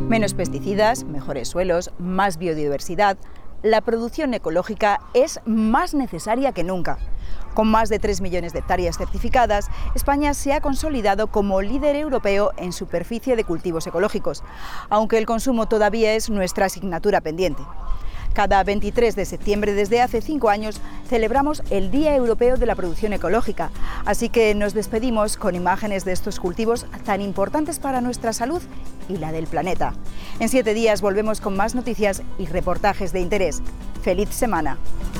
Menos pesticidas, mejores suelos, más biodiversidad. La producción ecológica es más necesaria que nunca. Con más de 3 millones de hectáreas certificadas, España se ha consolidado como líder europeo en superficie de cultivos ecológicos, aunque el consumo todavía es nuestra asignatura pendiente. Cada 23 de septiembre desde hace 5 años celebramos el Día Europeo de la Producción Ecológica, así que nos despedimos con imágenes de estos cultivos tan importantes para nuestra salud y la del planeta. En 7 días volvemos con más noticias y reportajes de interés. ¡Feliz semana!